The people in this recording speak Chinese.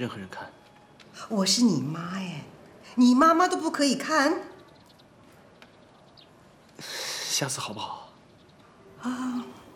任何人看。 我是你妈哎，你妈妈都不可以看？ 下次好不好？ 啊，